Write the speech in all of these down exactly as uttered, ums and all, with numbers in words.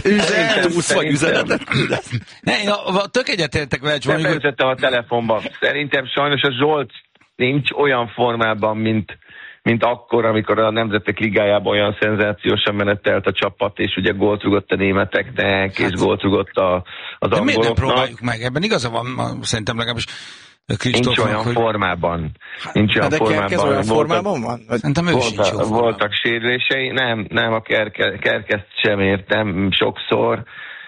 Üzenet, vagy üzenetet küldesz? Ne, én a, a, tök egyetértek vele, csak nem beütöttem a telefonba. Szerintem sajnos a Zsolt nincs olyan formában, mint, mint akkor, amikor a Nemzetek Ligájában olyan szenzációsan menetelt a csapat, és ugye gólt rugott a németeknek, és gólt rugott a, az angoloknak. Miért nem próbáljuk meg? Ebben igaza van, szerintem legalábbis Nincs olyan hogy... formában. Nincs olyan de formában. Kerkez olyan formában van? Szerintem ő sincs jó formában. Voltak sérülései, nem, nem a Kerke, Kerkezt sem értem sokszor.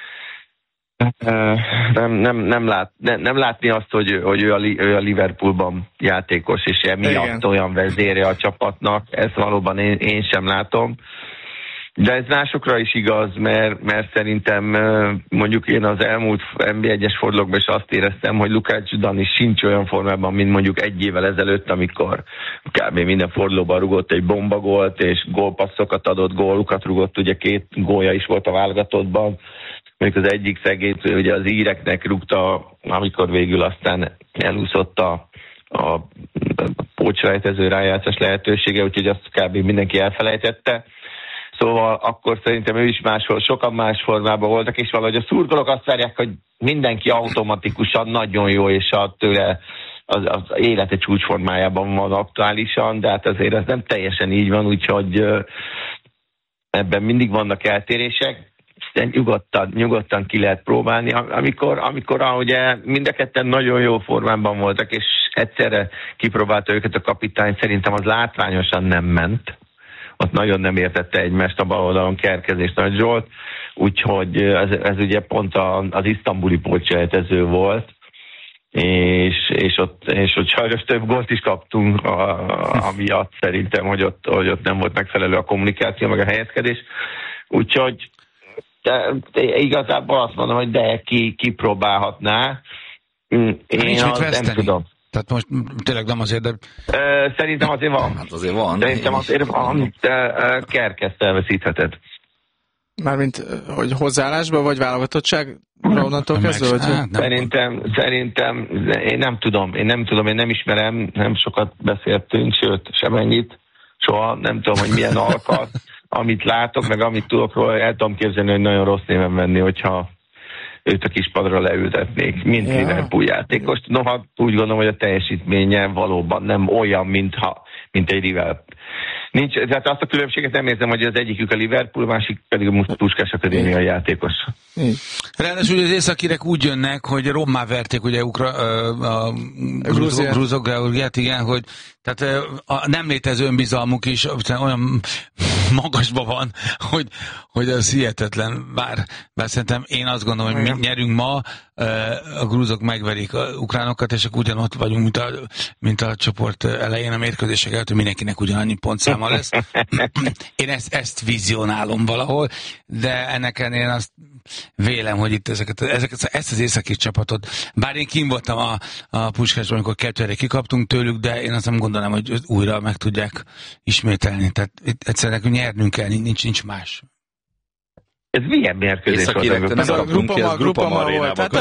Nem, nem, nem, lát, nem, nem látni azt, hogy, hogy ő, a, ő a Liverpoolban játékos, és emiatt igen. olyan vezére a csapatnak. Ezt valóban én, én sem látom. De ez másokra is igaz, mert, mert szerintem mondjuk én az elmúlt en bé egyes fordulókban is azt éreztem, hogy Lukács Dani sincs olyan formában, mint mondjuk egy évvel ezelőtt, amikor kb. Minden fordulóban rugott egy bombagolt, és gólpasszokat adott, gólukat rugott, ugye két gólja is volt a válogatottban. Mondjuk az egyik szegét, ugye az íreknek rúgta, amikor végül aztán elúszott a, a pócsrejtező rájátszás lehetősége, úgyhogy azt kb. Mindenki elfelejtette. Szóval akkor szerintem ő is máshol, sokan más formában voltak, és valahogy a szurkolók azt várják, hogy mindenki automatikusan nagyon jó, és a tőle az, az élete csúcsformájában van aktuálisan, de hát azért ez nem teljesen így van, úgyhogy ebben mindig vannak eltérések, de nyugodtan, nyugodtan ki lehet próbálni. Amikor, amikor ugye mind a ketten nagyon jó formában voltak, és egyszerre kipróbálta őket a kapitány, szerintem az látványosan nem ment. Ott nagyon nem értette egymást a bal oldalon Kerkez és Nagy Zsolt, úgyhogy ez, ez ugye pont a, az isztambuli pótselejtező volt, és, és, ott, és ott sajnos több gólt is kaptunk, a, amiatt szerintem, hogy ott, hogy ott nem volt megfelelő a kommunikáció, meg a helyezkedés, úgyhogy de, de igazából azt mondom, hogy de ki, ki próbálhatná. Én azt nem tudom. Tehát most tényleg nem azért, de... Szerintem azért van. Hát azért van. Szerintem azért van, de Kerkezt elveszítheted. Mármint, hogy hozzáállásban, vagy válogatottság onnantól kezdve? Vagy... Hát, szerintem, szerintem, én nem tudom, én nem tudom, én nem ismerem, nem sokat beszéltünk, sőt, sem ennyit, soha nem tudom, hogy milyen alkat, amit látok, meg amit tudok róla, el tudom képzelni, hogy nagyon rossz néven venni, hogyha őt a kispadra leültetnék, mint ja. Liverpool játékost. Noha úgy gondolom, hogy a teljesítménye valóban nem olyan, mintha, mint egy Liverpool. Nincs, tehát azt a különbséget nem érzem, hogy az egyikük a Liverpool, másik pedig a Puskás akadémiai játékos. Ráadásul az északírek úgy jönnek, hogy rommá verték ugye Ukra, a, a grúzok Georgiát, igen, hogy tehát a nem létező önbizalmuk is olyan magasban van, hogy, hogy az hihetetlen. Bár, bár szerintem én azt gondolom, hogy mi nyerünk ma, a grúzok megverik a ukránokat, és akkor ugyanott vagyunk, mint a, mint a csoport elején a mérkőzések előtt, hogy mindenkinek ugyanannyi pontszáma lesz. Én ezt, ezt vizionálom valahol, de ennek én azt vélem, hogy itt ezeket, ezeket, ezt az északi csapatot, bár én kim voltam a, a Puskásban, amikor kettőre kikaptunk tőlük, de én azt nem gondolom, hogy újra meg tudják ismételni. Tehát itt egyszerűen nyernünk kell, nincs, nincs más. Ez milyen mérkőzés volt? Ez a Grupama, Grupama volt. Hát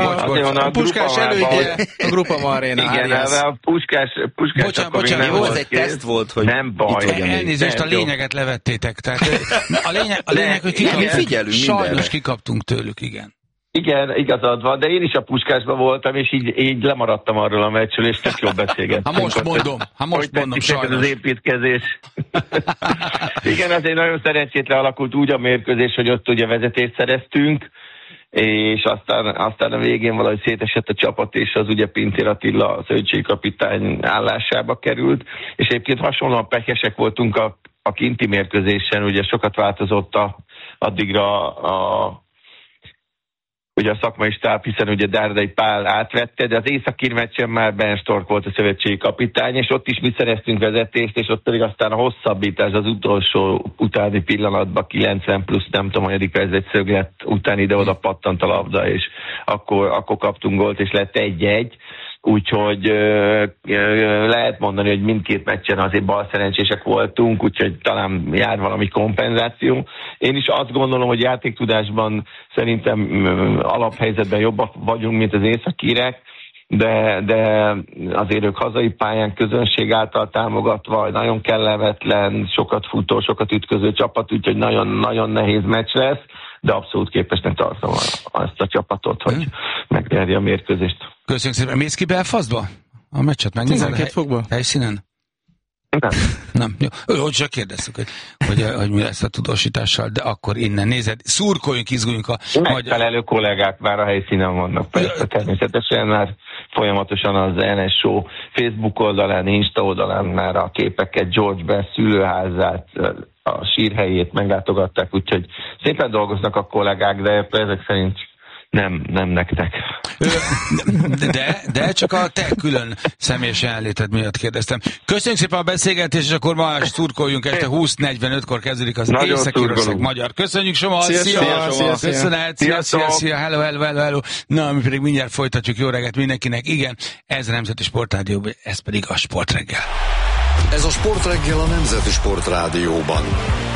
a Puskás elődje, a Grupama aréna. Igen, a Puskás... Bocsánat, bocsánat, jó, ez egy teszt volt, hogy... Nem baj. Elnézést, a lényeget levettétek. Tehát a lényeg, a lényeg hogy kikaptunk. Sajnos kikaptunk tőlük, igen. Igen, igazad van, de én is a Puskásban voltam, és így, így lemaradtam arról a meccsről, és tök jól beszélgettünk. Ha most mondom, ha most mondom, sajnos. Az építkezés. Igen, azért nagyon szerencsétlen alakult úgy a mérkőzés, hogy ott ugye vezetést szereztünk, és aztán, aztán a végén valahogy szétesett a csapat, és az ugye Pintér Attila, a szövetségkapitány állásába került, és egyébként hasonlóan pehesek voltunk a, a kinti mérkőzésen, ugye sokat változott a, addigra a ugye a szakmai stáb, hiszen ugye Dárdai Pál átvette, de az északír meccsen már Ben Stork volt a szövetségi kapitány, és ott is mi szereztünk vezetést, és ott pedig aztán a hosszabbítás az utolsó utáni pillanatban kilencven plusz nem tudom, hanyadik ez egy szöglet után ide-oda pattant a labda, és akkor, akkor kaptunk gólt, és lett egy-egy. Úgyhogy ö, ö, lehet mondani, hogy mindkét meccsen azért balszerencsések voltunk, úgyhogy talán jár valami kompenzáció. Én is azt gondolom, hogy játéktudásban szerintem ö, alaphelyzetben jobbak vagyunk, mint az északírek, de, de azért ők hazai pályán közönség által támogatva, nagyon kellemetlen, sokat futó, sokat ütköző csapat, úgyhogy nagyon-nagyon nehéz meccs lesz. de abszolút képesnek tartom azt a csapatot, hogy hmm. megnyerje a mérkőzést. Köszönjük szépen. Mész ki Belfastba? A meccset megnézed? tizenkét fokba? Helyszínen? Nem. Nem. Jó, hogy csak kérdeztük, hogy, hogy, hogy mi lesz a tudósítással, de akkor innen nézed. Szurkoljunk, izguljunk a megfelelő magyar... kollégák már a helyszínen vannak. Persze, természetesen már folyamatosan az en es Show Facebook oldalán, Insta oldalán már a képeket, George Best szülőházát, a sírhelyét meglátogatták, úgyhogy szépen dolgoznak a kollégák, de ezek szerint nem, nem nektek. De, de csak a te külön személyes jelenléted miatt kérdeztem. Köszönjük szépen a beszélgetést, és akkor ma szurkoljunk, este húsz negyvenötkor kezdődik az Észak-Írország magyar. Köszönjük, Soma! Szia, szia, szia, szia, szia. Köszönet! Szia, szia, szia, hello, hello, hello, hello. Na, mi pedig mindjárt folytatjuk. Jó reggelt mindenkinek. Igen, ez a Nemzeti Sportrádió, ez pedig a Sportreggel. Ez a Sportreggel a Nemzeti Sportrádióban.